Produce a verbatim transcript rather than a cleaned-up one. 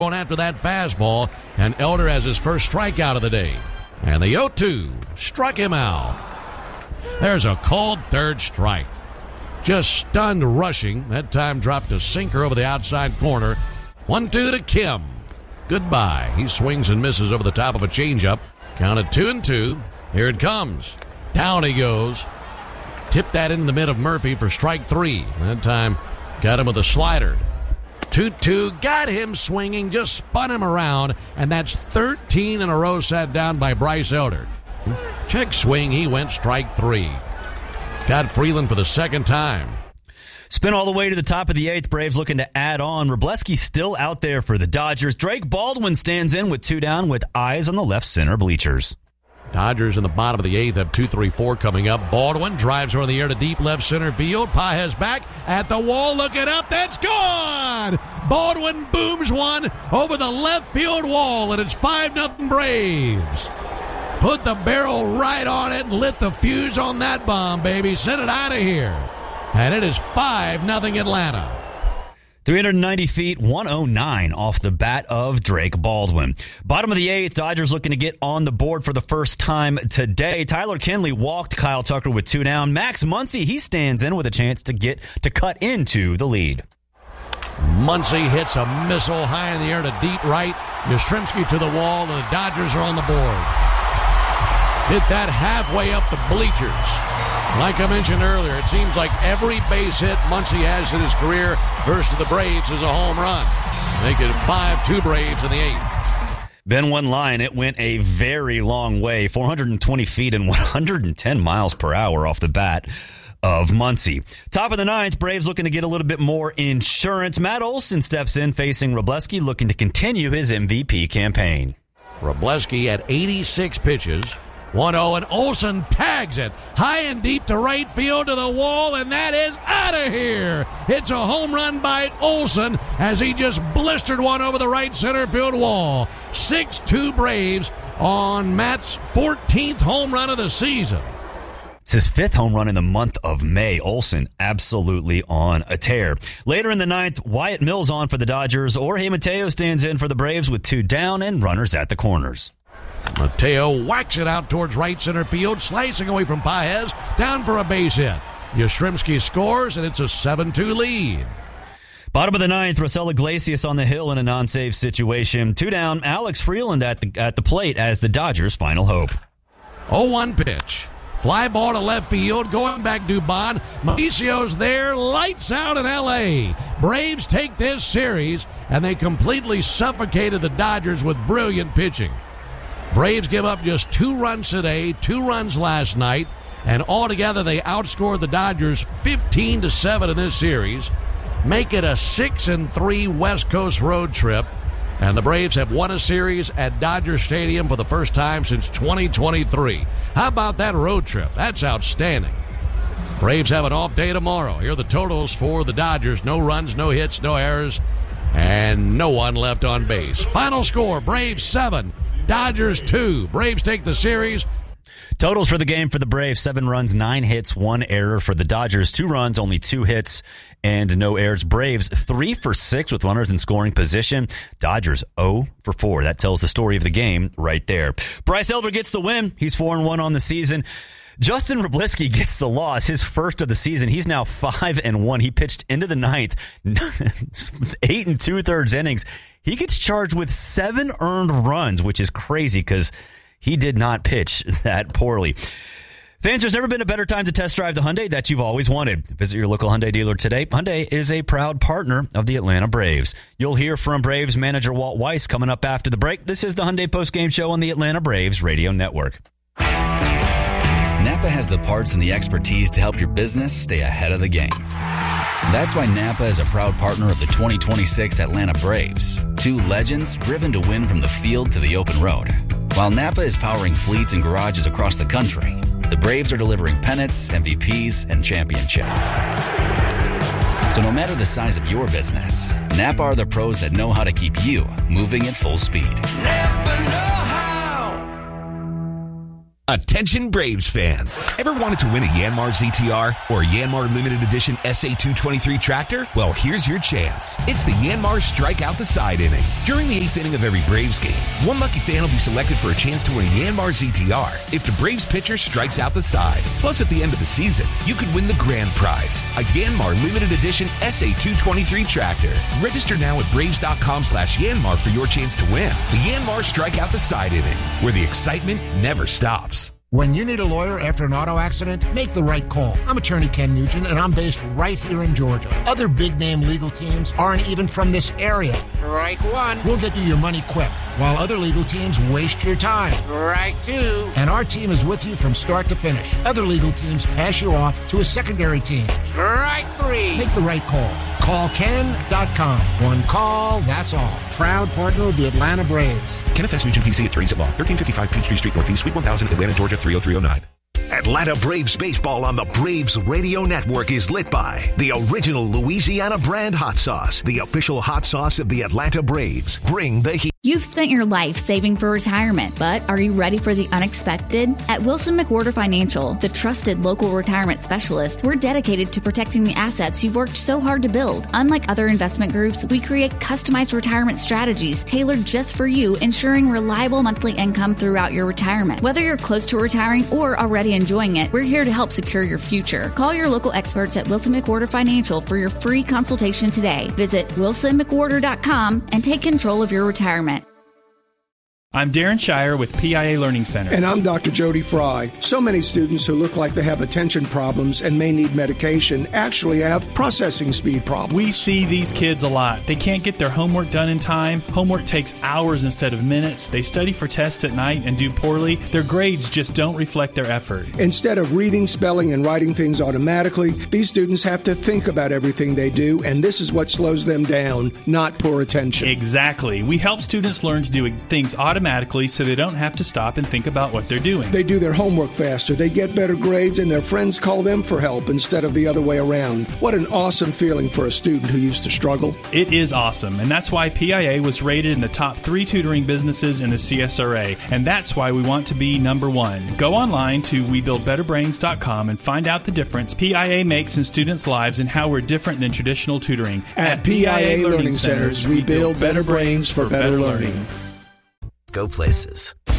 going after that fastball, and Elder has his first strikeout of the day. And the oh two struck him out. There's a called third strike. Just stunned rushing. That time dropped a sinker over the outside corner. one two to Kim. Goodbye. He swings and misses over the top of a changeup. Counted two and two. Here it comes. Down he goes. Tipped that into the mid of Murphy for strike three. That time got him with a slider. two two, got him swinging, just spun him around, and that's thirteen in a row sat down by Bryce Elder. Check swing, he went strike three. Got Freeland for the second time. Spin all the way to the top of the eighth. Braves looking to add on. Wroblewski still out there for the Dodgers. Drake Baldwin stands in with two down with eyes on the left center bleachers. Dodgers in the bottom of the eighth have two three four coming up. Baldwin drives over the air to deep left center field. Paez back at the wall, looking up. That's gone! Baldwin booms one over the left field wall, and it's five nothing Braves. Put the barrel right on it and lit the fuse on that bomb, baby. Send it out of here. And it is five nothing Atlanta. three hundred ninety feet, one oh nine off the bat of Drake Baldwin. Bottom of the eighth, Dodgers looking to get on the board for the first time today. Tyler Kinley walked Kyle Tucker with two down. Max Muncy, he stands in with a chance to get to cut into the lead. Muncy hits a missile high in the air to deep right. Yastrzemski to the wall, and the Dodgers are on the board. Hit that halfway up the bleachers. Like I mentioned earlier, it seems like every base hit Muncy has in his career versus the Braves is a home run. Make it five two Braves in the eighth. Ben one line, it went a very long way, four hundred twenty feet and one hundred ten miles per hour off the bat of Muncy. Top of the ninth, Braves looking to get a little bit more insurance. Matt Olson steps in facing Wroblewski, looking to continue his M V P campaign. Wroblewski at eighty-six pitches. one oh, and Olson tags it high and deep to right field to the wall, and that is out of here. It's a home run by Olson as he just blistered one over the right center field wall. six two Braves on Matt's fourteenth home run of the season. It's his fifth home run in the month of May. Olson absolutely on a tear. Later in the ninth, Wyatt Mills on for the Dodgers. Jorge Mateo stands in for the Braves with two down and runners at the corners. Mateo whacks it out towards right center field, slicing away from Paez, down for a base hit. Yastrzemski scores, and it's a seven two lead. Bottom of the ninth, Raisel Iglesias on the hill in a non-save situation. Two down, Alex Freeland at the at the plate as the Dodgers' final hope. oh one pitch. Fly ball to left field, going back Dubon. Mauricio's there, lights out in L A. Braves take this series, and they completely suffocated the Dodgers with brilliant pitching. Braves give up just two runs today, two runs last night, and altogether they outscored the Dodgers fifteen to seven in this series. Make it a six and three West Coast road trip, and the Braves have won a series at Dodger Stadium for the first time since twenty twenty-three. How about that road trip? That's outstanding. Braves have an off day tomorrow. Here are the totals for the Dodgers. No runs, no hits, no errors, and no one left on base. Final score, Braves seven, Dodgers two. Braves take the series. Totals for the game for the Braves, seven runs, nine hits, one error. For the Dodgers, two runs, only two hits, and no errors. Braves, three for six with runners in scoring position. Dodgers, oh for four. That tells the story of the game right there. Bryce Elder gets the win. He's four and one on the season. Justin Wroblewski gets the loss, his first of the season. He's now five and one. He pitched into the ninth, eight and two-thirds innings. He gets charged with seven earned runs, which is crazy because he did not pitch that poorly. Fans, there's never been a better time to test drive the Hyundai that you've always wanted. Visit your local Hyundai dealer today. Hyundai is a proud partner of the Atlanta Braves. You'll hear from Braves manager Walt Weiss coming up after the break. This is the Hyundai Postgame Show on the Atlanta Braves Radio Network. Napa has the parts and the expertise to help your business stay ahead of the game. That's why Napa is a proud partner of the twenty twenty-six Atlanta Braves. Two legends driven to win from the field to the open road. While Napa is powering fleets and garages across the country, the Braves are delivering pennants, M V Ps, and championships. So no matter the size of your business, Napa are the pros that know how to keep you moving at full speed. Napa know how. Attention Braves fans. Ever wanted to win a Yanmar Z T R or a Yanmar Limited Edition S A two twenty-three tractor? Well, here's your chance. It's the Yanmar Strike Out the Side inning. During the eighth inning of every Braves game, one lucky fan will be selected for a chance to win a Yanmar Z T R if the Braves pitcher strikes out the side. Plus, at the end of the season, you could win the grand prize, a Yanmar Limited Edition S A two twenty-three tractor. Register now at braves.com slash Yanmar for your chance to win. The Yanmar Strike Out the Side inning, where the excitement never stops. When you need a lawyer after an auto accident, make the right call. I'm attorney Ken Nugent, and I'm based right here in Georgia. Other big-name legal teams aren't even from this area. Right one. We'll get you your money quick, while other legal teams waste your time. Right two. And our team is with you from start to finish. Other legal teams pass you off to a secondary team. Right three. Make the right call. Call Ken dot com. One call, that's all. Proud partner of the Atlanta Braves. Kenneth S. Nugent, P C, attorneys at law. thirteen fifty-five Peachtree Street Northeast, Suite one thousand, Atlanta, Georgia, three oh three oh nine. Atlanta Braves baseball on the Braves Radio Network is lit by the original Louisiana brand hot sauce, the official hot sauce of the Atlanta Braves. Bring the heat. You've spent your life saving for retirement, but are you ready for the unexpected? At Wilson McWhorter Financial, the trusted local retirement specialist, we're dedicated to protecting the assets you've worked so hard to build. Unlike other investment groups, we create customized retirement strategies tailored just for you, ensuring reliable monthly income throughout your retirement. Whether you're close to retiring or already enjoying it, we're here to help secure your future. Call your local experts at Wilson McWhorter Financial for your free consultation today. Visit wilson mcwhorter dot com and take control of your retirement. I'm Darren Shire with P I A Learning Center. And I'm Doctor Jody Fry. So many students who look like they have attention problems and may need medication actually have processing speed problems. We see these kids a lot. They can't get their homework done in time. Homework takes hours instead of minutes. They study for tests at night and do poorly. Their grades just don't reflect their effort. Instead of reading, spelling, and writing things automatically, these students have to think about everything they do, and this is what slows them down, not poor attention. Exactly. We help students learn to do things automatically so they don't have to stop and think about what they're doing. They do their homework faster, they get better grades, and their friends call them for help instead of the other way around. What an awesome feeling for a student who used to struggle. It is awesome, and that's why P I A was rated in the top three tutoring businesses in the C S R A, and that's why we want to be number one. Go online to we build better brains dot com and find out the difference P I A makes in students' lives and how we're different than traditional tutoring. At, At P I A Learning Centers, we build better brains for better learning. Go places.